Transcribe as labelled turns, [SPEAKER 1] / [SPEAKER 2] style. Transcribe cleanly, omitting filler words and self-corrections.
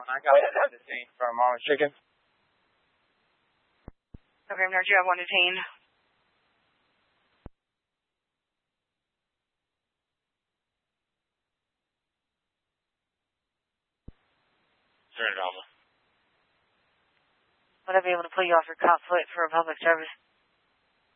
[SPEAKER 1] I got the detained from Mama's Chicken.
[SPEAKER 2] Okay, Nurse, you have one detained.
[SPEAKER 1] Sure, Alpha.
[SPEAKER 2] Would I be able to pull you off your cop foot for a public service?